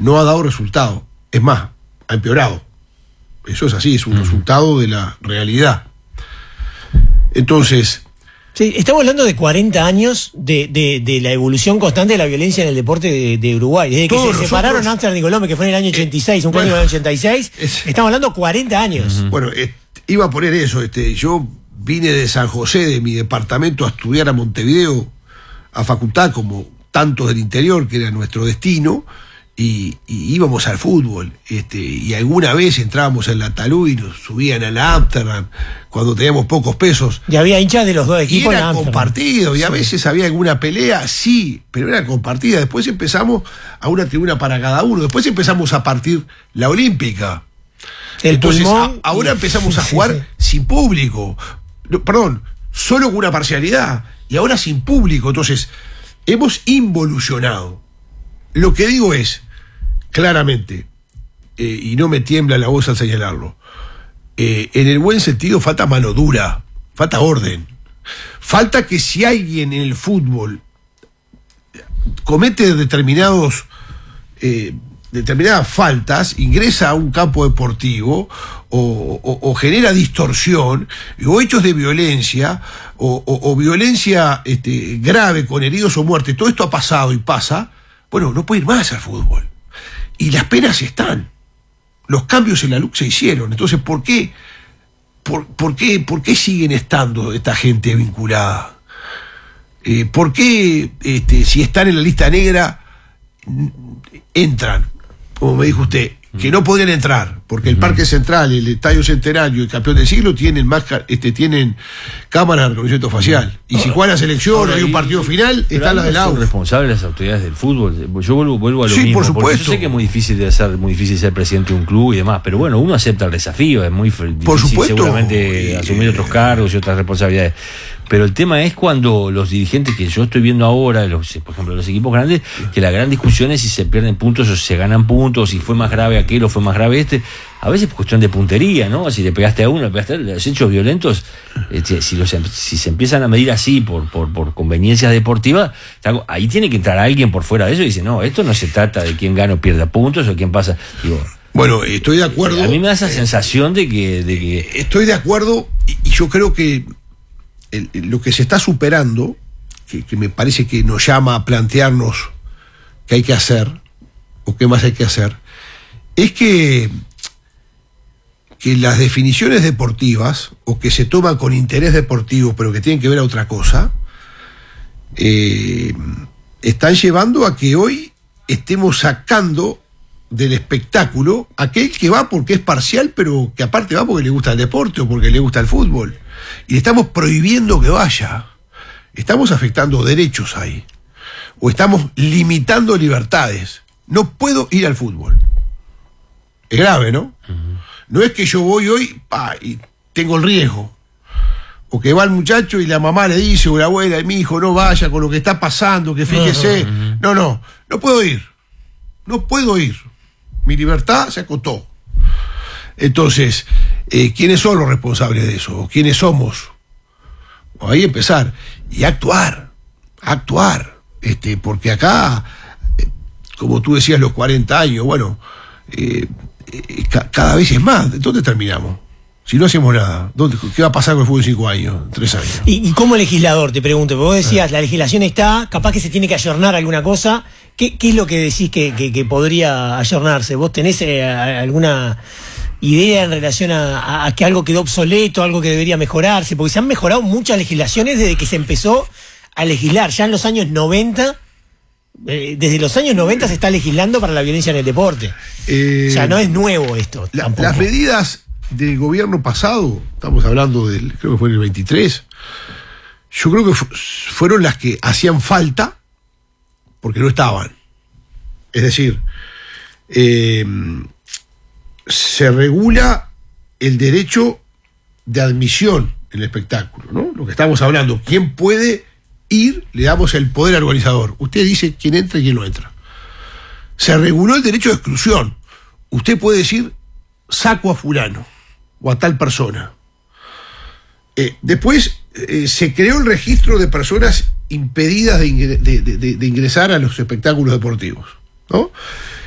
no ha dado resultado. Es más, ha empeorado. Eso es así, es un resultado de la realidad. Entonces... Sí, estamos hablando de 40 años de la evolución constante de la violencia en el deporte de Uruguay. Desde que se separaron Amsterdam y Colombia, que fue en el año 86, un código del año 86, estamos hablando de 40 años. Bueno, iba a poner eso. Yo vine de San José, de mi departamento, a estudiar a Montevideo, a facultad, como tantos del interior, que era nuestro destino, y íbamos al fútbol. Y alguna vez entrábamos en la Talú y nos subían a la Amsterdam cuando teníamos pocos pesos. Y había hinchas de los dos equipos. Y era compartido, y a veces había alguna pelea, sí, pero era compartida. Después empezamos a una tribuna para cada uno. Después empezamos a partir la Olímpica. Entonces, ahora empezamos a jugar sin público. Perdón, solo con una parcialidad. Y ahora sin público. Entonces, hemos involucionado. Lo que digo es, claramente, y no me tiembla la voz al señalarlo, en el buen sentido falta mano dura, falta orden. Falta que si alguien en el fútbol comete determinadas faltas, ingresa a un campo deportivo o genera distorsión o hechos de violencia o violencia grave con heridos o muertes, todo esto ha pasado y pasa, bueno, no puede ir más al fútbol. Y las penas están. Los cambios en la LUC se hicieron. Entonces, ¿por qué siguen estando esta gente vinculada? ¿Por qué, si están en la lista negra, entran? Como me dijo usted, que no podrían entrar, porque el Parque Central, el Estadio Centenario y el Campeón del Siglo tienen cámara de reconocimiento facial. Y si juegan la selección o hay un partido final, están las del AUF. Son responsables las autoridades del fútbol. Yo vuelvo a lo mismo. Por supuesto. Yo sé que es muy difícil ser presidente de un club y demás, pero bueno, uno acepta el desafío, es muy difícil seguramente asumir otros cargos y otras responsabilidades. Pero el tema es cuando los dirigentes que yo estoy viendo ahora, por ejemplo, los equipos grandes, que la gran discusión es si se pierden puntos o si se ganan puntos, si fue más grave aquel o fue más grave este. A veces es cuestión de puntería, ¿no? Si le pegaste a uno, los hechos violentos, si se empiezan a medir así por conveniencias deportivas, ahí tiene que entrar alguien por fuera de eso y dice, no, esto no se trata de quién gana o pierda puntos o quién pasa. Digo, bueno, estoy de acuerdo. A mí me da esa sensación de que... Estoy de acuerdo y yo creo que lo que se está superando, que me parece que nos llama a plantearnos qué hay que hacer, o qué más hay que hacer, es que las definiciones deportivas, o que se toman con interés deportivo, pero que tienen que ver a otra cosa, están llevando a que hoy estemos sacando del espectáculo aquel que va porque es parcial, pero que aparte va porque le gusta el deporte o porque le gusta el fútbol. Y le estamos prohibiendo que vaya. Estamos afectando derechos ahí. O estamos limitando libertades. No puedo ir al fútbol. Es grave, ¿no? No es que yo voy hoy y tengo el riesgo. O que va el muchacho y la mamá le dice, o la abuela, mi hijo, no vaya con lo que está pasando, que fíjese. No puedo ir. No puedo ir. Mi libertad se acotó. Entonces, ¿quiénes son los responsables de eso? ¿Quiénes somos? Ahí empezar. Y actuar. Porque acá, como tú decías, los 40 años, bueno, cada vez es más. ¿Dónde terminamos? Si no hacemos nada, ¿qué va a pasar con el fútbol en 5 años, 3 años? Y como legislador, te pregunto, porque vos decías, la legislación está, capaz que se tiene que ayornar alguna cosa. ¿Qué es lo que decís que podría ayornarse? ¿Vos tenés alguna idea en relación a que algo quedó obsoleto, algo que debería mejorarse? Porque se han mejorado muchas legislaciones desde que se empezó a legislar. Ya en los años 90, desde los años 90 se está legislando para la violencia en el deporte. O sea, no es nuevo esto. Las medidas del gobierno pasado, estamos hablando creo que fue en el 23, yo creo que fueron las que hacían falta porque no estaban. Es decir, se regula el derecho de admisión en el espectáculo, ¿no? Lo que estamos hablando, ¿quién puede ir? Le damos el poder al organizador. Usted dice quién entra y quién no entra. Se reguló el derecho de exclusión. Usted puede decir, saco a fulano o a tal persona. Después se creó el registro de personas impedidas de ingresar a los espectáculos deportivos, ¿no?